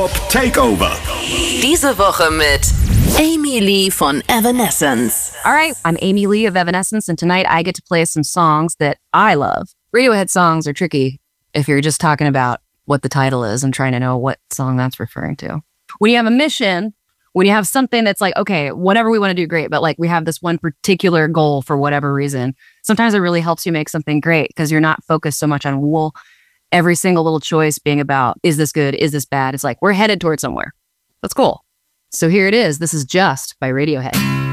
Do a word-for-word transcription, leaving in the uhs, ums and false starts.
Pop Takeover. Diese Woche mit Amy Lee von Evanescence. All right, I'm Amy Lee of Evanescence, and tonight I get to play some songs that I love. Radiohead songs are tricky if you're just talking about what the title is and trying to know what song that's referring to. When you have a mission, when you have something that's like, okay, whatever we want to do, great, but like we have this one particular goal for whatever reason, sometimes it really helps you make something great because you're not focused so much on, well, every single little choice being about, is this good? Is this bad? It's like, we're headed towards somewhere. That's cool. So here it is. This is Just by Radiohead.